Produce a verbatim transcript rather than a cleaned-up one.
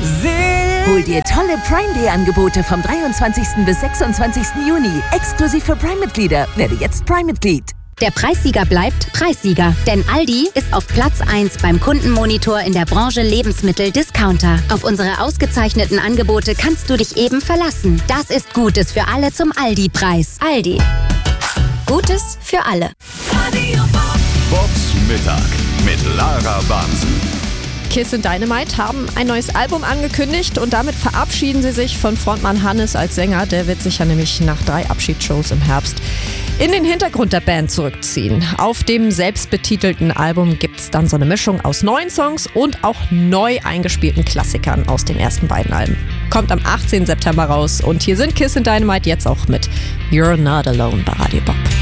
Hol dir tolle Prime Day Angebote vom dreiundzwanzigsten bis sechsundzwanzigsten Juni. Exklusiv für Prime-Mitglieder. Werde jetzt Prime-Mitglied. Der Preissieger bleibt Preissieger, denn Aldi ist auf Platz eins beim Kundenmonitor in der Branche Lebensmittel-Discounter. Auf unsere ausgezeichneten Angebote kannst du dich eben verlassen. Das ist Gutes für alle zum Aldi-Preis. Aldi. Gutes für alle. Bobs Mittag mit Lara Bansen. Kiss and Dynamite haben ein neues Album angekündigt und damit verabschieden sie sich von Frontmann Hannes als Sänger. Der wird sich ja nämlich nach drei Abschiedsshows im Herbst in den Hintergrund der Band zurückziehen. Auf dem selbstbetitelten Album gibt es dann so eine Mischung aus neuen Songs und auch neu eingespielten Klassikern aus den ersten beiden Alben. Kommt am achtzehnten September raus und hier sind Kiss and Dynamite jetzt auch mit You're Not Alone bei Radio Bob.